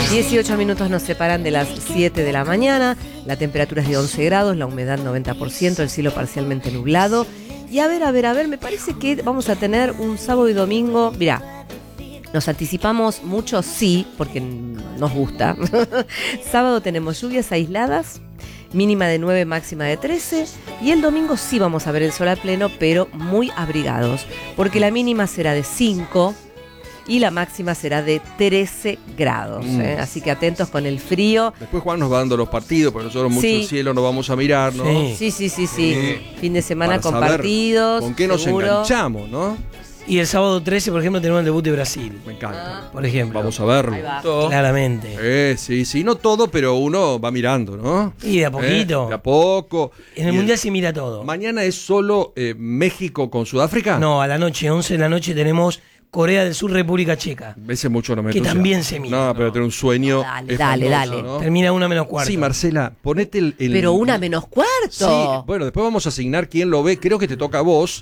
18 minutos nos separan de las 7 de la mañana. La temperatura es de 11 grados, la humedad 90%, el cielo parcialmente nublado. Y a ver, me parece que vamos a tener un sábado y domingo. Mirá, nos anticipamos mucho, sí, porque nos gusta. Sábado tenemos lluvias aisladas, mínima de 9, máxima de 13. Y el domingo sí vamos a ver el sol a pleno, pero muy abrigados, porque la mínima será de 5 y la máxima será de 13 grados. Así que atentos con el frío. Después Juan nos va dando los partidos, porque nosotros mucho el cielo nos vamos a mirar, ¿no? Sí. Fin de semana con partidos. ¿Con qué nos enganchamos, no? Y el sábado 13, por ejemplo, tenemos el debut de Brasil. Me encanta. Por ejemplo. Vamos a verlo. Claramente. Sí, no todo, pero uno va mirando, ¿no? Y de a poquito. De a poco. En el Mundial se mira todo. ¿Mañana es solo México con Sudáfrica? No, a la noche, 11 de la noche, tenemos Corea del Sur, República Checa. Ese mucho no me que también se mira. No, pero tener un sueño. Dale. ¿No? Termina 1:15. Sí, Marcela, ponete el. Pero 1:15. Sí, bueno, después vamos a asignar quién lo ve. Creo que te toca a vos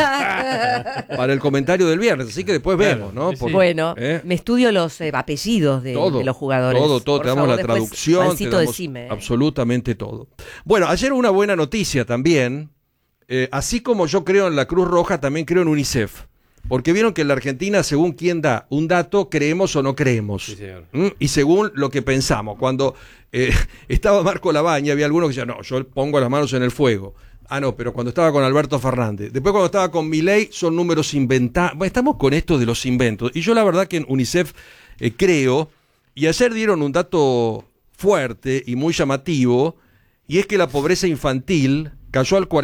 para el comentario del viernes. Así que después vemos, ¿no? Porque, bueno, me estudio los apellidos de los jugadores. Todo. Te damos la traducción. Te damos absolutamente todo. Bueno, ayer una buena noticia también. Así como yo creo en la Cruz Roja, también creo en UNICEF. Porque vieron que en la Argentina, según quien da un dato, creemos o no creemos. Sí, señor. Y según lo que pensamos. Cuando estaba Marco Labaña, había algunos que decían, no, yo pongo las manos en el fuego. Ah, no, pero cuando estaba con Alberto Fernández. Después cuando estaba con Milei, son números inventados. Bueno, estamos con esto de los inventos. Y yo la verdad que en UNICEF creo, y ayer dieron un dato fuerte y muy llamativo, y es que la pobreza infantil cayó al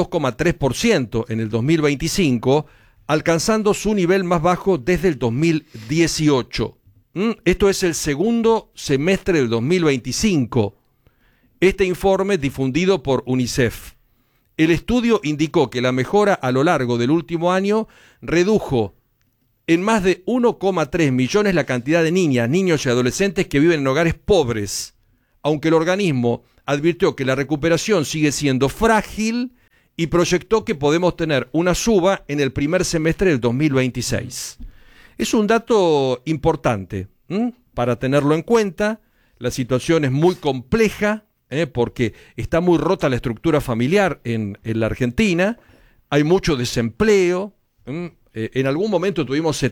42,3% en el 2025, alcanzando su nivel más bajo desde el 2018. Esto es el segundo semestre del 2025. Este informe difundido por UNICEF. El estudio indicó que la mejora a lo largo del último año redujo en más de 1,3 millones la cantidad de niñas, niños y adolescentes que viven en hogares pobres, aunque el organismo advirtió que la recuperación sigue siendo frágil y proyectó que podemos tener una suba en el primer semestre del 2026. Es un dato importante para tenerlo en cuenta. La situación es muy compleja porque está muy rota la estructura familiar en la Argentina. Hay mucho desempleo. En algún momento tuvimos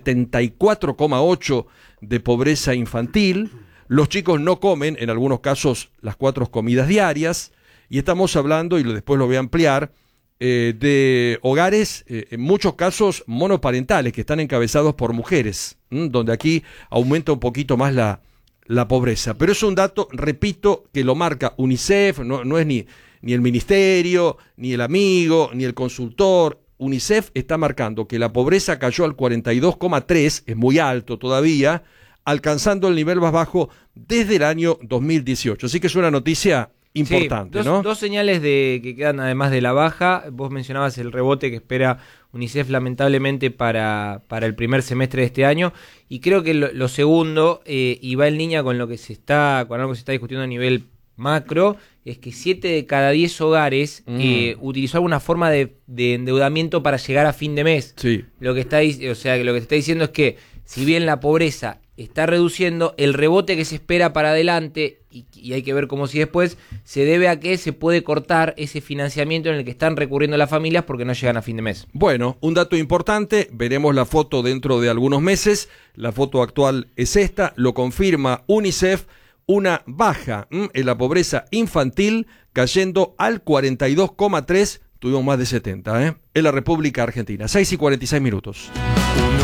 74,8 de pobreza infantil. Los chicos no comen, en algunos casos, las 4 comidas diarias. Y estamos hablando, y después lo voy a ampliar, de hogares, en muchos casos monoparentales, que están encabezados por mujeres, donde aquí aumenta un poquito más la pobreza. Pero es un dato, repito, que lo marca UNICEF, no es ni el ministerio, ni el amigo, ni el consultor. UNICEF está marcando que la pobreza cayó al 42,3, es muy alto todavía, alcanzando el nivel más bajo desde el año 2018. Así que es una noticia importante, ¿no? Dos señales que quedan además de la baja. Vos mencionabas el rebote que espera UNICEF lamentablemente para el primer semestre de este año, y creo que lo segundo, y va en línea con algo que se está discutiendo a nivel macro, es que 7 de cada 10 hogares utilizó alguna forma de endeudamiento para llegar a fin de mes. Sí. Lo que se está diciendo es que si bien la pobreza está reduciendo, el rebote que se espera para adelante, y hay que ver cómo si después, se debe a que se puede cortar ese financiamiento en el que están recurriendo las familias porque no llegan a fin de mes. Bueno, un dato importante, veremos la foto dentro de algunos meses. La foto actual es esta, lo confirma UNICEF, una baja en la pobreza infantil cayendo al 42,3, tuvimos más de 70, en la República Argentina. 6:46 minutos.